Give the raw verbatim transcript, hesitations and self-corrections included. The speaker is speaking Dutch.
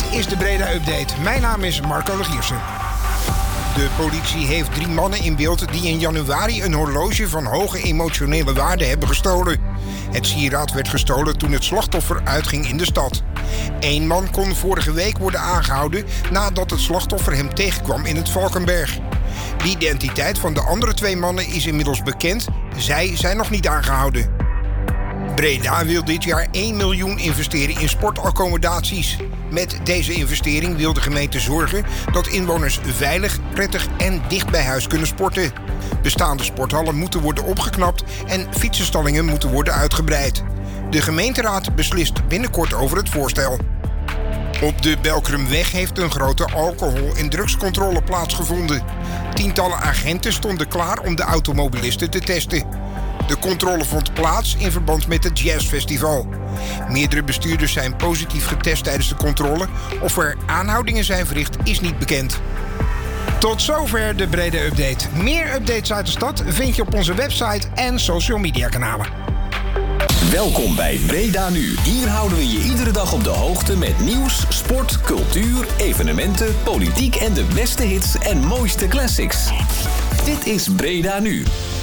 is de Breda Update. Mijn naam is Marco Legiersen. De politie heeft drie mannen in beeld die in januari een horloge van hoge emotionele waarde hebben gestolen. Het sieraad werd gestolen toen het slachtoffer uitging in de stad. Eén man kon vorige week worden aangehouden nadat het slachtoffer hem tegenkwam in het Valkenberg. De identiteit van de andere twee mannen is inmiddels bekend. Zij zijn nog niet aangehouden. Breda wil dit jaar één miljoen investeren in sportaccommodaties. Met deze investering wil de gemeente zorgen dat inwoners veilig, prettig en dicht bij huis kunnen sporten. Bestaande sporthallen moeten worden opgeknapt en fietsenstallingen moeten worden uitgebreid. De gemeenteraad beslist binnenkort over het voorstel. Op de Belkrumweg heeft een grote alcohol- en drugscontrole plaatsgevonden. Tientallen agenten stonden klaar om de automobilisten te testen. De controle vond plaats in verband met het jazzfestival. Meerdere bestuurders zijn positief getest tijdens de controle. Of er aanhoudingen zijn verricht is niet bekend. Tot zover de Breda Update. Meer updates uit de stad vind je op onze website en social media kanalen. Welkom bij Breda Nu. Hier houden we je iedere dag op de hoogte met nieuws, sport, cultuur, evenementen, politiek en de beste hits en mooiste classics. Dit is Breda Nu.